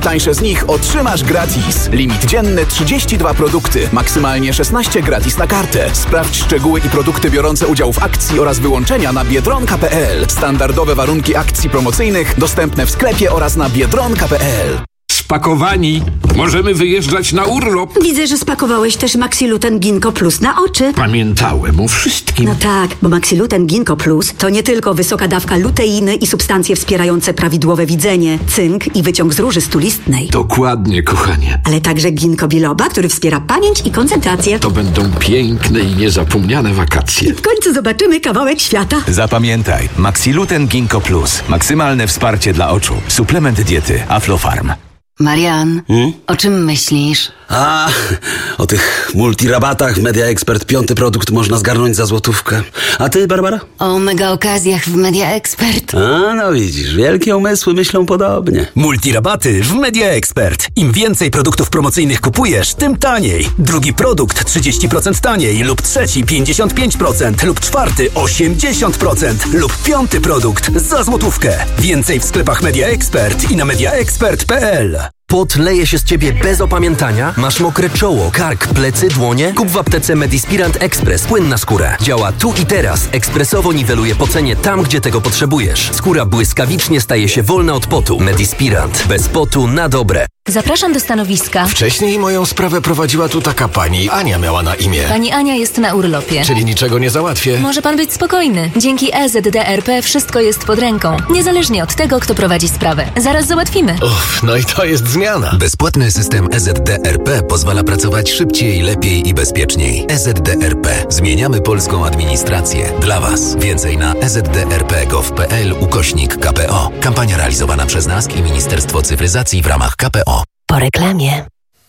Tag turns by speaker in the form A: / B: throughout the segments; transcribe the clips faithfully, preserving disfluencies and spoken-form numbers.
A: Tańsze z nich otrzymasz gratis. Limit dzienny trzydzieści dwa produkty, maksymalnie szesnaście gratis na kartę. Sprawdź szczegóły i produkty biorące udział w akcji oraz wyłączenia na biedronka kropka pe el. Standardowe warunki akcji promocyjnych dostępne w sklepie oraz na biedronka kropka pe el.
B: Spakowani. Możemy wyjeżdżać na urlop.
C: Widzę, że spakowałeś też Maxiluten Ginkgo Plus na oczy.
B: Pamiętałem o wszystkim.
C: No tak, bo Maxiluten Ginkgo Plus to nie tylko wysoka dawka luteiny i substancje wspierające prawidłowe widzenie, cynk i wyciąg z róży stulistnej.
B: Dokładnie, kochanie.
C: Ale także ginkgo biloba, który wspiera pamięć i koncentrację.
B: To będą piękne i niezapomniane wakacje.
C: W końcu zobaczymy kawałek świata.
D: Zapamiętaj, Maxiluten Ginkgo Plus. Maksymalne wsparcie dla oczu. Suplement diety Aflofarm.
E: Marian, hmm? o czym myślisz?
F: A, o tych multirabatach Media Expert. Piąty produkt można zgarnąć za złotówkę. A ty, Barbara?
E: O mega okazjach w Media Expert.
F: A, no widzisz, wielkie umysły myślą podobnie.
G: Multirabaty w Media Expert. Im więcej produktów promocyjnych kupujesz, tym taniej. Drugi produkt trzydzieści procent taniej, lub trzeci pięćdziesiąt pięć procent, lub czwarty osiemdziesiąt procent, lub piąty produkt za złotówkę. Więcej w sklepach Media Expert i na media expert kropka pe el.
H: Pot leje się z ciebie bez opamiętania? Masz mokre czoło, kark, plecy, dłonie? Kup w aptece Medispirant Express płyn na skórę. Działa tu i teraz. Ekspresowo niweluje pocenie tam, gdzie tego potrzebujesz. Skóra błyskawicznie staje się wolna od potu. Medispirant. Bez potu na dobre.
I: Zapraszam do stanowiska.
J: Wcześniej moją sprawę prowadziła tu taka pani. Ania miała na imię.
I: Pani Ania jest na urlopie.
J: Czyli niczego nie załatwię.
I: Może pan być spokojny. Dzięki E Z D R P wszystko jest pod ręką. Niezależnie od tego, kto prowadzi sprawę. Zaraz załatwimy.
J: Uff, no i to jest zmiana.
K: Bezpłatny system E Z D R P pozwala pracować szybciej, lepiej i bezpieczniej. E Z D R P. Zmieniamy polską administrację. Dla Was. Więcej na e z d r p kropka gov kropka pe el ukośnik K P O. Kampania realizowana przez nas i Ministerstwo Cyfryzacji w ramach K P O.
I: Po reklamie.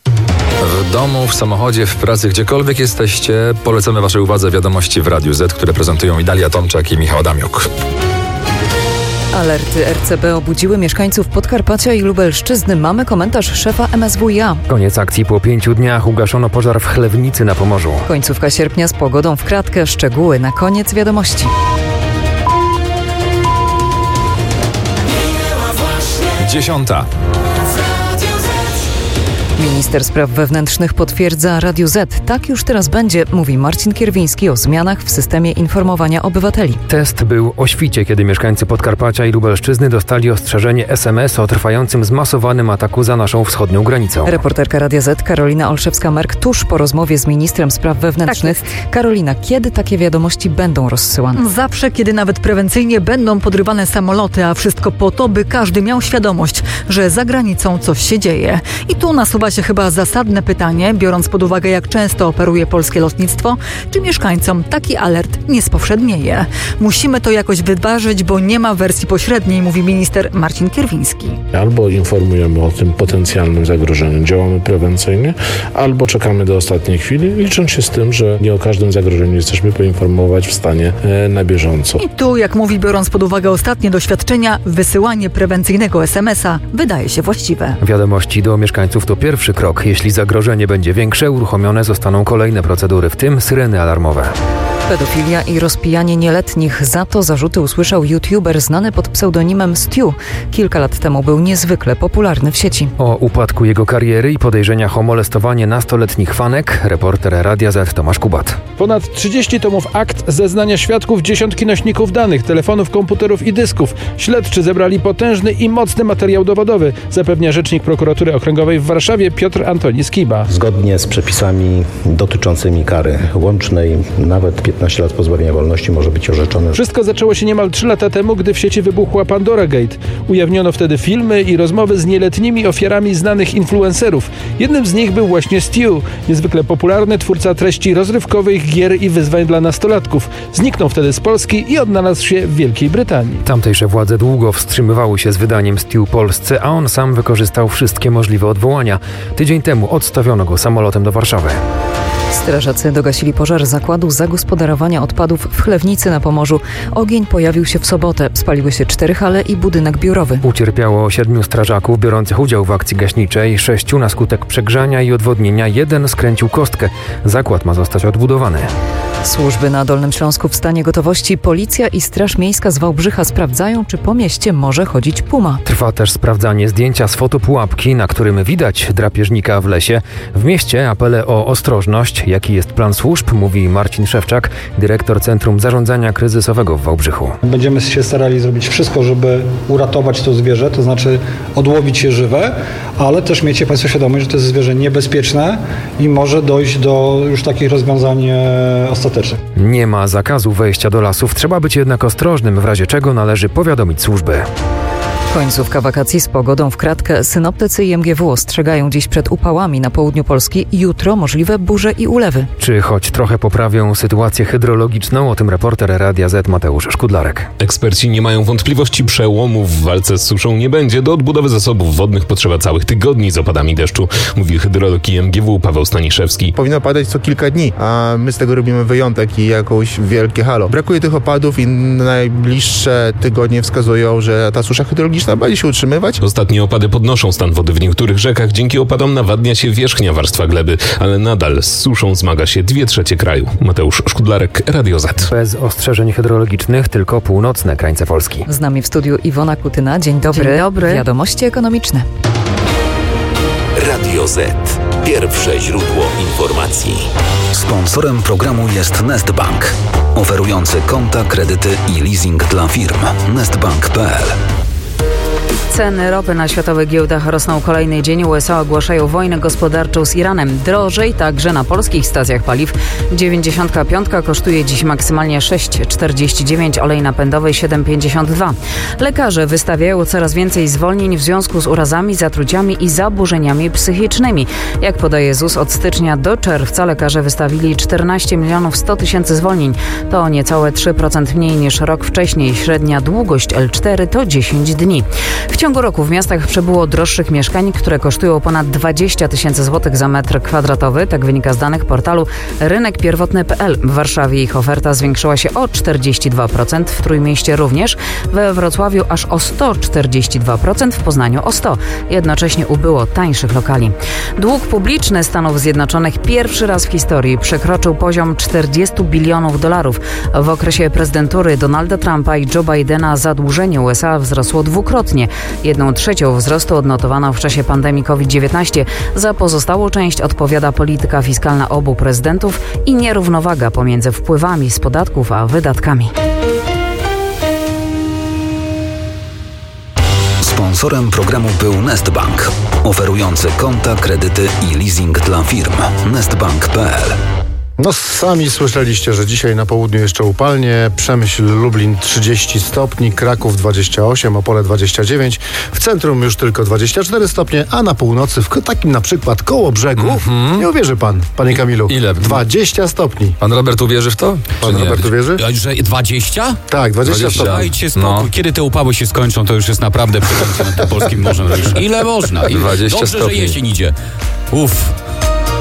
L: W domu, w samochodzie, w pracy, gdziekolwiek jesteście, polecamy Waszej uwadze wiadomości w Radiu Z, które prezentują i Dalia Tomczak i Michał Adamiuk.
M: Alerty R C B obudziły mieszkańców Podkarpacia i Lubelszczyzny. Mamy komentarz szefa M S W i A.
N: Koniec akcji po pięciu dniach. Ugaszono pożar w Chlewnicy na Pomorzu.
M: Końcówka sierpnia z pogodą w kratkę. Szczegóły na koniec wiadomości.
L: Dziesiąta.
M: Minister Spraw Wewnętrznych potwierdza Radiu Z. Tak już teraz będzie, mówi Marcin Kierwiński o zmianach w systemie informowania obywateli.
N: Test był o świcie, kiedy mieszkańcy Podkarpacia i Lubelszczyzny dostali ostrzeżenie S M S o trwającym zmasowanym ataku za naszą wschodnią granicą.
M: Reporterka Radia Z Karolina Olszewska-Merk tuż po rozmowie z ministrem spraw wewnętrznych. Tak Karolina, kiedy takie wiadomości będą rozsyłane?
O: Zawsze, kiedy nawet prewencyjnie będą podrywane samoloty, a wszystko po to, by każdy miał świadomość, że za granicą coś się dzieje. I tu nasuwa się chyba zasadne pytanie, biorąc pod uwagę, jak często operuje polskie lotnictwo, czy mieszkańcom taki alert nie spowszednieje. Musimy to jakoś wyważyć, bo nie ma wersji pośredniej, mówi minister Marcin Kierwiński.
P: Albo informujemy o tym potencjalnym zagrożeniu, działamy prewencyjnie, albo czekamy do ostatniej chwili, licząc się z tym, że nie o każdym zagrożeniu jesteśmy poinformować w stanie e, na bieżąco.
O: I tu, jak mówi, biorąc pod uwagę ostatnie doświadczenia, wysyłanie prewencyjnego es em es a wydaje się właściwe.
N: Wiadomości do mieszkańców to pierwszy krok. Jeśli zagrożenie będzie większe, uruchomione zostaną kolejne procedury, w tym syreny alarmowe.
M: Pedofilia i rozpijanie nieletnich. Za to zarzuty usłyszał youtuber znany pod pseudonimem Stu. Kilka lat temu był niezwykle popularny w sieci.
N: O upadku jego kariery i podejrzeniach o molestowanie nastoletnich fanek reporter Radia Z Tomasz Kubat.
Q: Ponad trzydzieści tomów akt, zeznania świadków, dziesiątki nośników danych, telefonów, komputerów i dysków. Śledczy zebrali potężny i mocny materiał dowodowy, zapewnia rzecznik prokuratury okręgowej w Warszawie Piotr Antoni Skiba.
R: Zgodnie z przepisami dotyczącymi kary łącznej, nawet piętnaście lat pozbawienia wolności może być orzeczone.
Q: Wszystko zaczęło się niemal trzy lata temu, gdy w sieci wybuchła Pandora Gate. Ujawniono wtedy filmy i rozmowy z nieletnimi ofiarami znanych influencerów. Jednym z nich był właśnie Stu, niezwykle popularny twórca treści rozrywkowych, gier i wyzwań dla nastolatków. Zniknął wtedy z Polski i odnalazł się w Wielkiej Brytanii.
N: Tamtejsze władze długo wstrzymywały się z wydaniem Stu Polsce, a on sam wykorzystał wszystkie możliwe odwołania. Tydzień temu odstawiono go samolotem do Warszawy.
M: Strażacy dogasili pożar zakładu zagospodarowania odpadów w Chlewnicy na Pomorzu. Ogień pojawił się w sobotę. Spaliły się cztery hale i budynek biurowy.
N: Ucierpiało siedmiu strażaków biorących udział w akcji gaśniczej. Sześciu na skutek przegrzania i odwodnienia. Jeden skręcił kostkę. Zakład ma zostać odbudowany.
M: Służby na Dolnym Śląsku w stanie gotowości. Policja i Straż Miejska z Wałbrzycha sprawdzają, czy po mieście może chodzić puma.
N: Trwa też sprawdzanie zdjęcia z fotopułapki, na którym widać drapieżnika w lesie. W mieście apele o ostrożność. Jaki jest plan służb, mówi Marcin Szewczak, dyrektor Centrum Zarządzania Kryzysowego w Wałbrzychu.
S: Będziemy się starali zrobić wszystko, żeby uratować to zwierzę, to znaczy odłowić je żywe, ale też miejcie Państwo świadomość, że to jest zwierzę niebezpieczne i może dojść do już takich rozwiązań ostatecznych.
N: Nie ma zakazu wejścia do lasów, trzeba być jednak ostrożnym, w razie czego należy powiadomić służby.
M: Końcówka wakacji z pogodą w kratkę. Synoptycy i M G W ostrzegają dziś przed upałami na południu Polski. Jutro możliwe burze i ulewy.
N: Czy choć trochę poprawią sytuację hydrologiczną? O tym reporter Radia Z Mateusz Szkudlarek.
T: Eksperci nie mają wątpliwości, przełomu w walce z suszą nie będzie. Do odbudowy zasobów wodnych potrzeba całych tygodni z opadami deszczu, mówi hydrolog i M G W Paweł Staniszewski.
U: Powinno padać co kilka dni, a my z tego robimy wyjątek i jakąś wielkie halo. Brakuje tych opadów i najbliższe tygodnie wskazują, że ta susza hydrologiczna będzie się utrzymywać.
T: Ostatnie opady podnoszą stan wody w niektórych rzekach. Dzięki opadom nawadnia się wierzchnia warstwa gleby, ale nadal z suszą zmaga się dwie trzecie kraju. Mateusz Szkudlarek, Radio Z.
N: Bez ostrzeżeń hydrologicznych, tylko północne krańce Polski.
M: Z nami w studiu Iwona Kutyna. Dzień dobry.
O: Dzień dobry.
M: Wiadomości ekonomiczne.
K: Radio Z. Pierwsze źródło informacji.
A: Sponsorem programu jest Nestbank, oferujący konta, kredyty i leasing dla firm. nestbank kropka p l.
V: Ceny ropy na światowych giełdach rosną kolejny dzień. U S A ogłaszają wojnę gospodarczą z Iranem. Drożej także na polskich stacjach paliw. dziewięćdziesiątka pięć kosztuje dziś maksymalnie sześć czterdzieści dziewięć, olej napędowy siedem pięćdziesiąt dwa. Lekarze wystawiają coraz więcej zwolnień w związku z urazami, zatruciami i zaburzeniami psychicznymi. Jak podaje Z U S, od stycznia do czerwca lekarze wystawili czternaście milionów sto tysięcy zwolnień. To niecałe trzy procent mniej niż rok wcześniej. Średnia długość L cztery to dziesięć dni. W ciągu roku w miastach przebyło droższych mieszkań, które kosztują ponad dwadzieścia tysięcy złotych za metr kwadratowy. Tak wynika z danych portalu rynek pierwotny kropka p l. W Warszawie ich oferta zwiększyła się o czterdzieści dwa procent, w Trójmieście również, we Wrocławiu aż o sto czterdzieści dwa procent, w Poznaniu o sto procent. Jednocześnie ubyło tańszych lokali. Dług publiczny Stanów Zjednoczonych pierwszy raz w historii przekroczył poziom czterdzieści bilionów dolarów. W okresie prezydentury Donalda Trumpa i Joe Bidena zadłużenie U S A wzrosło dwukrotnie. Jedną trzecią wzrostu odnotowano w czasie pandemii COVID dziewiętnaście. Za pozostałą część odpowiada polityka fiskalna obu prezydentów i nierównowaga pomiędzy wpływami z podatków a wydatkami.
A: Sponsorem programu był Nestbank, oferujący konta, kredyty i leasing dla firm. nestbank kropka p l.
W: No sami słyszeliście, że dzisiaj na południu jeszcze upalnie. Przemyśl, Lublin trzydzieści stopni, Kraków dwadzieścia osiem, Opole dwadzieścia dziewięć, w centrum już tylko dwadzieścia cztery stopnie, a na północy, w takim na przykład Kołobrzegu, mm-hmm. nie uwierzy pan, panie Kamilu,
L: ile?
W: dwadzieścia stopni.
L: Pan Robert uwierzy w to?
W: Pan Robert uwierzy?
J: Że dwadzieścia?
W: Tak, dwadzieścia, dwadzieścia stopni.
J: Dajcie spokój, no. Kiedy te upały się skończą, to już jest naprawdę przejęcie nad tym polskim morzem. Ile można? Ile?
L: dwadzieścia
J: Dobrze,
L: stopni.
J: że jesień idzie. Uff.